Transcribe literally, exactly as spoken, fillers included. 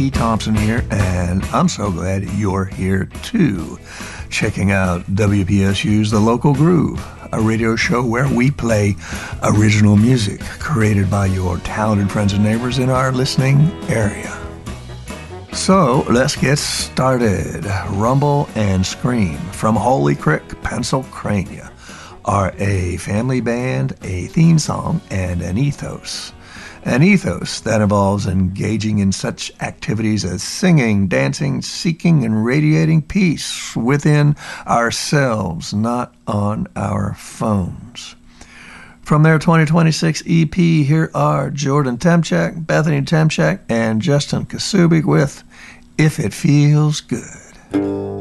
T. Thompson here, and I'm so glad you're here too, checking out W P S U's The Local Groove, a radio show where we play original music created by your talented friends and neighbors in our listening area. So let's get started. Rumble and Scream from Holy Creek, Pennsylvania, are a family band, a theme song, and an ethos. An ethos that involves engaging in such activities as singing, dancing, seeking, and radiating peace within ourselves, not on our phones. From their twenty twenty-six E P, here are Jordan Temchak, Bethany Temchak, and Justin Kasubik with If It Feels Good.